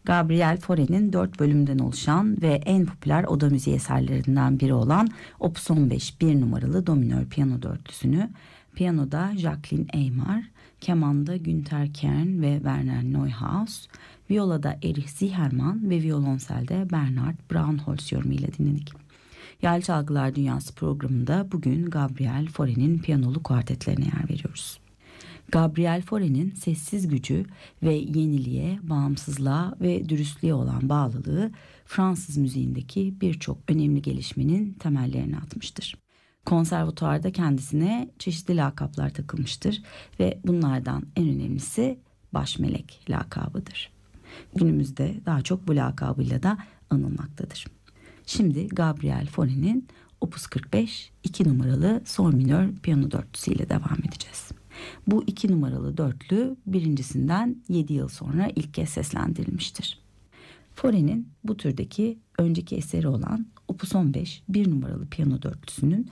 Gabriel Fauré'nin 4 bölümden oluşan ve en popüler oda müziği eserlerinden biri olan Opus 15 1 numaralı do minör piyano dörtlüsünü piyanoda Jacqueline Aymar, kemanda Günter Kern ve Werner Neuhaus, violada Erich Zicherman ve violonselde Bernhard Braunholz yorumuyla dinledik. Yaylı Çalgılar Dünyası programında bugün Gabriel Fauré'nin piyanolu kuartetlerine yer veriyoruz. Gabriel Fauré'nin sessiz gücü ve yeniliğe, bağımsızlığa ve dürüstlüğe olan bağlılığı Fransız müziğindeki birçok önemli gelişmenin temellerini atmıştır. Konservatuvarda kendisine çeşitli lakaplar takılmıştır ve bunlardan en önemlisi Baş Melek lakabıdır. Günümüzde daha çok bu lakabıyla da anılmaktadır. Şimdi Gabriel Fauré'nin Opus 45 2 numaralı sol minör piyano dörtlüsüyle devam edeceğiz. Bu 2 numaralı dörtlü birincisinden 7 yıl sonra ilk kez seslendirilmiştir. Fauré'nin bu türdeki önceki eseri olan Opus 15 1 numaralı piyano dörtlüsünün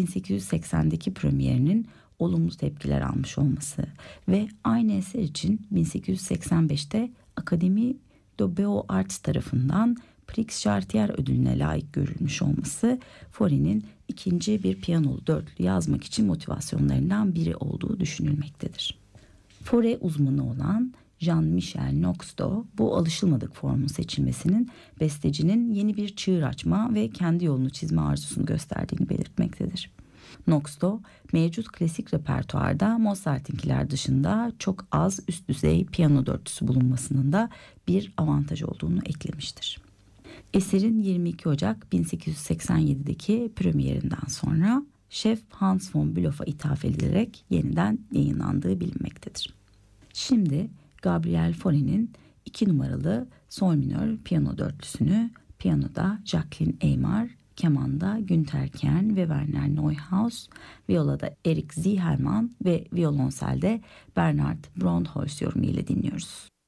1880'deki premierinin olumlu tepkiler almış olması ve aynı eser için 1885'te Akademi de Beaux-Arts tarafından Prix Chartier ödülüne layık görülmüş olması Fauré'nin ikinci bir piyanolu dörtlü yazmak için motivasyonlarından biri olduğu düşünülmektedir. Fauré uzmanı olan Jean-Michel Knox-Doe bu alışılmadık formun seçilmesinin bestecinin yeni bir çığır açma ve kendi yolunu çizme arzusunu gösterdiğini belirtmektedir. Knox-Doe mevcut klasik repertuarda Mozart'inkiler dışında çok az üst düzey piyano dörtlüsü bulunmasının da bir avantaj olduğunu eklemiştir. Eserin 22 Ocak 1887'deki premierinden sonra Şef Hans von Bülow'a ithaf edilerek yeniden yayınlandığı bilinmektedir. Şimdi Gabriel Fauré'nin 2 numaralı sol minör piyano dörtlüsünü piyanoda Jacqueline Aymar, kemanda Günter Kern ve Werner Neuhaus, violada Erich Zicherman ve violonselde Bernhard Braunholz yorumu ile dinliyoruz.